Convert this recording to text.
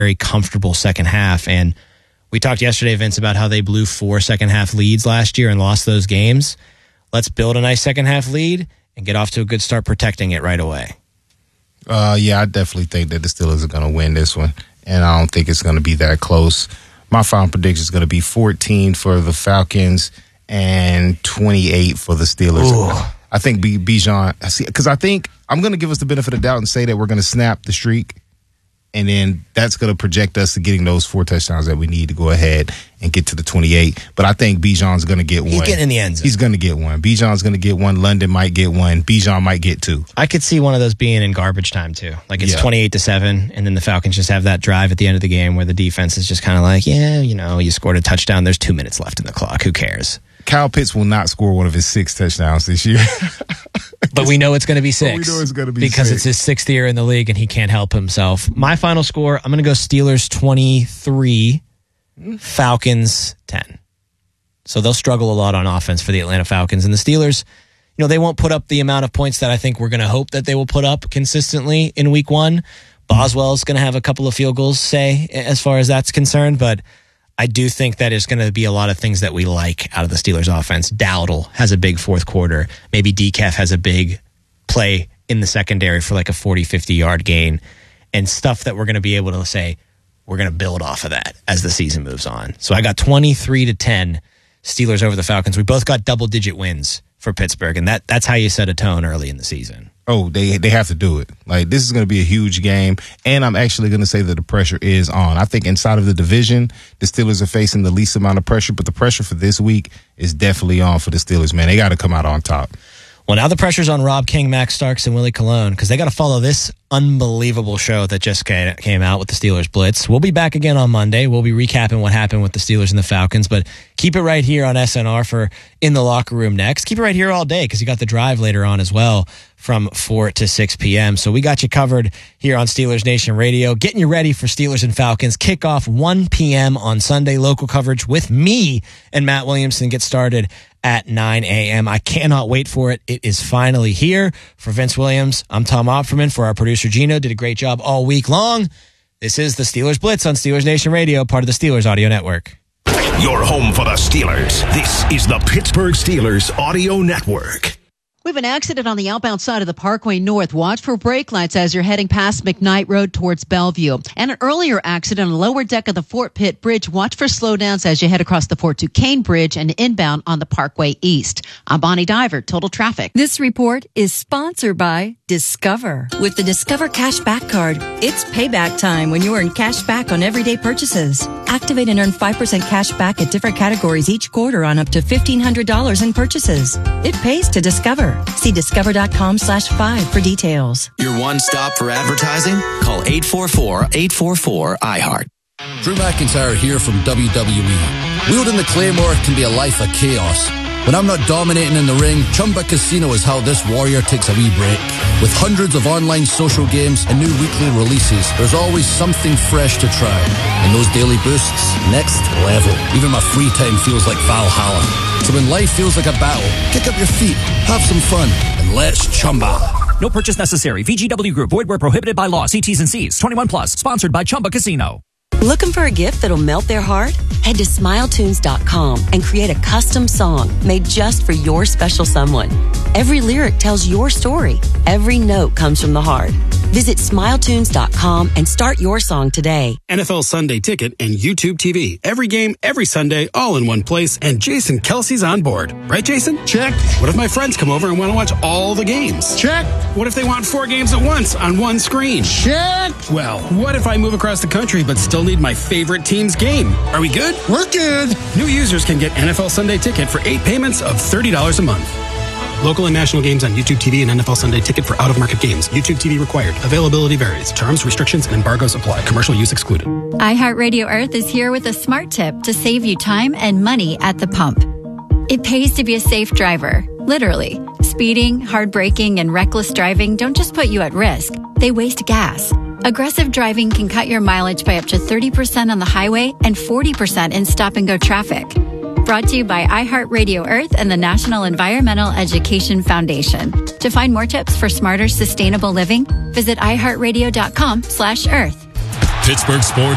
very comfortable second half. And we talked yesterday, Vince, about how they blew 4 second-half leads last year and lost those games. Let's build a nice second-half lead and get off to a good start protecting it right away. Yeah, I definitely think that the Steelers are going to win this one, and I don't think it's going to be that close. My final prediction is going to be 14 for the Falcons and 28 for the Steelers. Ooh. I think Bijan, because I think I'm going to give us the benefit of the doubt and say that we're going to snap the streak, and then that's going to project us to getting those 4 touchdowns that we need to go ahead and get to the 28. But I think Bijan's going to get one. He's getting in the end zone. He's going to get one. Bijan's going to get one. London might get one. Bijan might get 2. I could see one of those being in garbage time, too. Like it's 28-7, and then the Falcons just have that drive at the end of the game where the defense is just kind of like, yeah, you scored a touchdown. There's 2 minutes left in the clock. Who cares? Kyle Pitts will not score one of his 6 touchdowns this year. But we know it's going to be 6. We know it's going to be because 6. It's his 6th year in the league and he can't help himself. My final score, I'm going to go Steelers 23, Falcons 10. So they'll struggle a lot on offense for the Atlanta Falcons. And the Steelers, they won't put up the amount of points that I think we're going to hope that they will put up consistently in week 1. Boswell's going to have a couple of field goals, say, as far as that's concerned. But I do think that there's going to be a lot of things that we like out of the Steelers offense. Dowdle has a big fourth quarter. Maybe DCAF has a big play in the secondary for like a 40, 50-yard gain and stuff that we're going to be able to say we're going to build off of that as the season moves on. So I got 23-10 Steelers over the Falcons. We both got double-digit wins for Pittsburgh, and that's how you set a tone early in the season. Oh, they have to do it. Like, this is going to be a huge game, and I'm actually going to say that the pressure is on. I think inside of the division, the Steelers are facing the least amount of pressure, but the pressure for this week is definitely on for the Steelers, man. They got to come out on top. Well, now the pressure's on Rob King, Max Starks, and Willie Colon because they got to follow this unbelievable show that just came out with the Steelers Blitz. We'll be back again on Monday. We'll be recapping what happened with the Steelers and the Falcons, but keep it right here on SNR for In the Locker Room next. Keep it right here all day because you got the drive later on as well from 4 to 6 p.m. So we got you covered here on Steelers Nation Radio, getting you ready for Steelers and Falcons. Kickoff 1 p.m. on Sunday. Local coverage with me and Matt Williamson gets started at 9 a.m. I cannot wait for it. It is finally here. For Vince Williams, I'm Tom Opferman. For our producer, Gino, did a great job all week long. This is the Steelers Blitz on Steelers Nation Radio, part of the Steelers Audio Network. Your home for the Steelers. This is the Pittsburgh Steelers Audio Network. We have an accident on the outbound side of the Parkway North. Watch for brake lights as you're heading past McKnight Road towards Bellevue. And an earlier accident on the lower deck of the Fort Pitt Bridge. Watch for slowdowns as you head across the Fort Duquesne Bridge and inbound on the Parkway East. I'm Bonnie Diver, Total Traffic. This report is sponsored by Discover. With the Discover Cash Back Card, it's payback time when you earn cash back on everyday purchases. Activate and earn 5% cash back at different categories each quarter on up to $1,500 in purchases. It pays to Discover. See discover.com/5 for details. Your one stop for advertising? Call 844-844-iHeart. Drew McIntyre here from WWE. Wielding the Claymore can be a life of chaos. When I'm not dominating in the ring, Chumba Casino is how this warrior takes a wee break. With hundreds of online social games and new weekly releases, there's always something fresh to try. And those daily boosts, next level. Even my free time feels like Valhalla. So when life feels like a battle, kick up your feet, have some fun, and let's Chumba. No purchase necessary. VGW Group. Void where prohibited by law. See T's and C's. 21 plus. Sponsored by Chumba Casino. Looking for a gift that'll melt their heart? Head to SmileTunes.com and create a custom song made just for your special someone. Every lyric tells your story. Every note comes from the heart. Visit SmileTunes.com and start your song today. NFL Sunday Ticket and YouTube TV. Every game, every Sunday, all in one place, and Jason Kelsey's on board. Right, Jason? Check. What if my friends come over and want to watch all the games? Check. What if they want 4 games at once on one screen? Check. Well, what if I move across the country but still need my favorite team's game? Are we good? We're good. New users can get NFL Sunday Ticket for 8 payments of $30 a month. Local and national games on YouTube TV and NFL Sunday Ticket for out-of-market games. YouTube TV required. Availability varies. Terms, restrictions, and embargoes apply. Commercial use excluded. iHeartRadio Earth is here with a smart tip to save you time and money at the pump. It pays to be a safe driver. Literally. Speeding, hard braking, and reckless driving don't just put you at risk. They waste gas. Aggressive driving can cut your mileage by up to 30% on the highway and 40% in stop-and-go traffic. Brought to you by iHeartRadio Earth and the National Environmental Education Foundation. To find more tips for smarter, sustainable living, visit iHeartRadio.com/Earth. Pittsburgh Sports